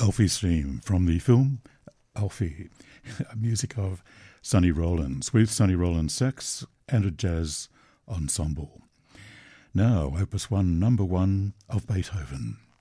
Alfie's theme from the film Alfie, music of Sonny Rollins, with Sonny Rollins sax and a jazz ensemble. Now, Opus 1, number 1 of Beethoven.